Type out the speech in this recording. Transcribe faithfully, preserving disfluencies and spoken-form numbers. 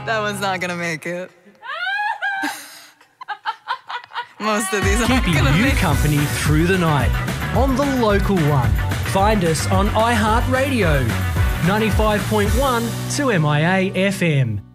That one's not going to make it. Most of these aren't Keeping going to you make it. company through the night on The Local One. Find us on iHeartRadio, ninety-five point one to M I A F M.